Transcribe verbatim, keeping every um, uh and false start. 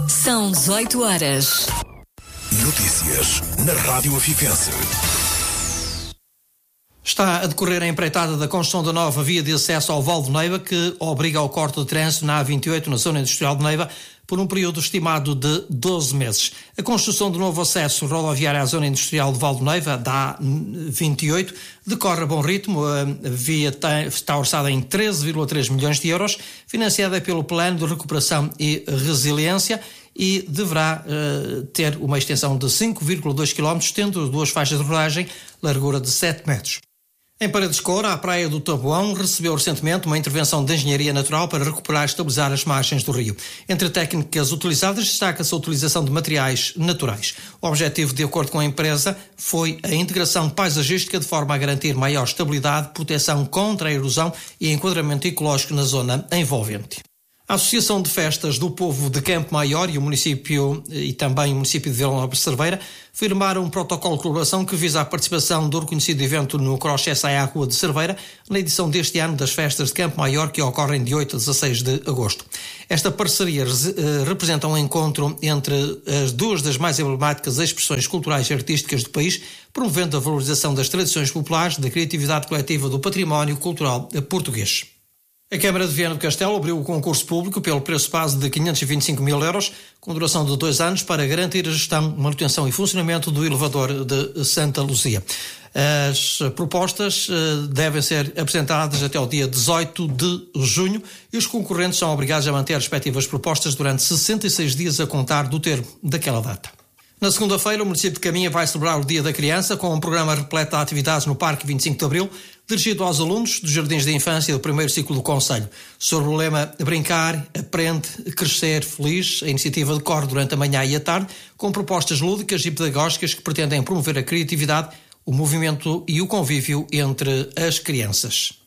São dezoito horas. Notícias na Rádio Afifense. Está a decorrer a empreitada da construção da nova via de acesso ao Val de Neiva, que obriga ao corte de trânsito na A vinte e oito, na zona industrial de Neiva, por um período estimado de doze meses. A construção do novo acesso rodoviário à zona industrial de Val de Neiva, da A vinte e oito, decorre a bom ritmo. A via tem, está orçada em treze vírgula três milhões de euros, financiada pelo Plano de Recuperação e Resiliência, e deverá uh, ter uma extensão de cinco vírgula dois quilómetros, tendo duas faixas de rodagem, largura de sete metros. Em Paredes de Coura, a praia do Taboão recebeu recentemente uma intervenção de engenharia natural para recuperar e estabilizar as margens do rio. Entre técnicas utilizadas, destaca-se a utilização de materiais naturais. O objetivo, de acordo com a empresa, foi a integração paisagística de forma a garantir maior estabilidade, proteção contra a erosão e enquadramento ecológico na zona envolvente. A Associação de Festas do Povo de Campo Maior e o município e também o município de Vila Nova de Cerveira firmaram um protocolo de colaboração que visa a participação do reconhecido evento no Crochê Sai à Rua de Cerveira na edição deste ano das Festas de Campo Maior, que ocorrem de oito a dezasseis de agosto. Esta parceria representa um encontro entre as duas das mais emblemáticas expressões culturais e artísticas do país, promovendo a valorização das tradições populares, da criatividade coletiva do património cultural português. A Câmara de Viana do Castelo abriu o concurso público pelo preço base de quinhentos e vinte e cinco mil euros, com duração de dois anos, para garantir a gestão, manutenção e funcionamento do elevador de Santa Luzia. As propostas devem ser apresentadas até o dia dezoito de junho e os concorrentes são obrigados a manter as respectivas propostas durante sessenta e seis dias a contar do termo daquela data. Na segunda-feira, o município de Caminha vai celebrar o Dia da Criança com um programa repleto de atividades no Parque vinte e cinco de Abril, dirigido aos alunos dos Jardins de Infância do primeiro ciclo do Conselho. Sobre o lema Brincar, Aprende, Crescer, Feliz, a iniciativa decorre durante a manhã e a tarde, com propostas lúdicas e pedagógicas que pretendem promover a criatividade, o movimento e o convívio entre as crianças.